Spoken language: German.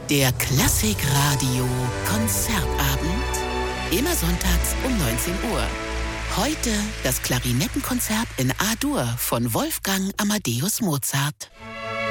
Der Klassikradio Konzertabend. Immer sonntags um 19 Uhr. Heute das Klarinettenkonzert in A-Dur von Wolfgang Amadeus Mozart.